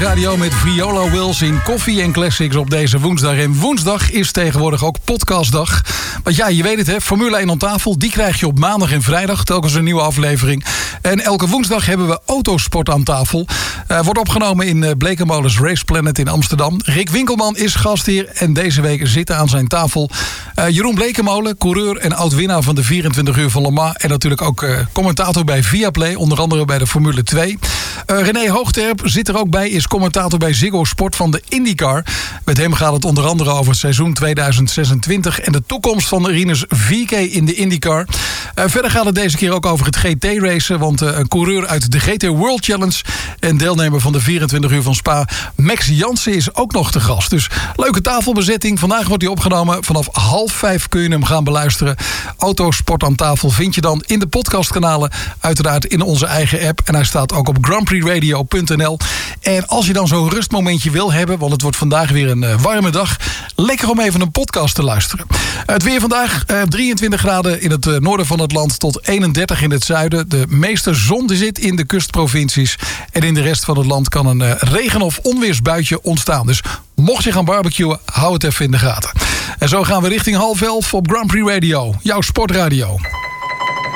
Sportradio met Viola Wills in Koffie en Classics op deze woensdag. En woensdag is tegenwoordig ook podcastdag. Want ja, je weet het, hè, Formule 1 aan tafel, die krijg je op maandag en vrijdag. Telkens een nieuwe aflevering. En elke woensdag hebben we autosport aan tafel. Wordt opgenomen in Bleekenmolens Race Planet in Amsterdam. Rick Winkelman is gastheer en deze week zitten aan zijn tafel Jeroen Bleekenmolen, coureur en oud-winnaar van de 24 uur van Le Mans. En natuurlijk ook commentator bij Viaplay, onder andere bij de Formule 2. René Hoogterp zit er ook bij, is commentator bij Ziggo Sport van de IndyCar. Met hem gaat het onder andere over het seizoen 2026 en de toekomst van Rinus VeeKay in de IndyCar. Verder gaat het deze keer ook over het GT-racen, want een coureur uit de GT World Challenge en deelnemer van de 24 uur van Spa, Max Jansen, is ook nog te gast. Dus leuke tafelbezetting. Vandaag wordt hij opgenomen. Vanaf 4:30 kun je hem gaan beluisteren. Autosport aan tafel vind je dan in de podcastkanalen. Uiteraard in onze eigen app. En hij staat ook op grandprixradio.nl. En als je dan zo'n rustmomentje wil hebben, want het wordt vandaag weer een warme dag, lekker om even een podcast te luisteren. Het weer vandaag, 23 graden in het noorden van het land tot 31 in het zuiden. De meeste zon zit in de kustprovincies. En in de rest van het land kan een regen- of onweersbuitje ontstaan. Dus mocht je gaan barbecuen, hou het even in de gaten. En zo gaan we richting 10:30 op Grand Prix Radio, jouw sportradio.